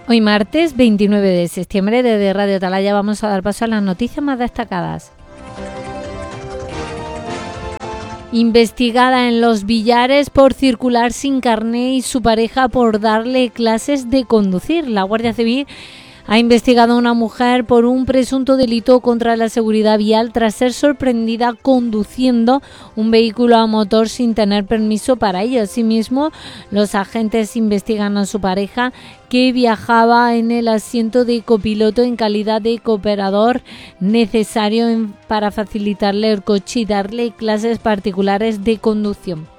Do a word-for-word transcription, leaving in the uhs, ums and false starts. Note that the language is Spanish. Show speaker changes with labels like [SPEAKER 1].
[SPEAKER 1] Hoy martes veintinueve de septiembre, desde Radio Atalaya vamos a dar paso a las noticias más destacadas. Investigada en Los Villares por circular sin carné y su pareja por darle clases de conducir. La Guardia Civil ha investigado a una mujer por un presunto delito contra la seguridad vial tras ser sorprendida conduciendo un vehículo a motor sin tener permiso para ello. Asimismo, los agentes investigan a su pareja, que viajaba en el asiento de copiloto en calidad de cooperador necesario en, para facilitarle el coche y darle clases particulares de conducción.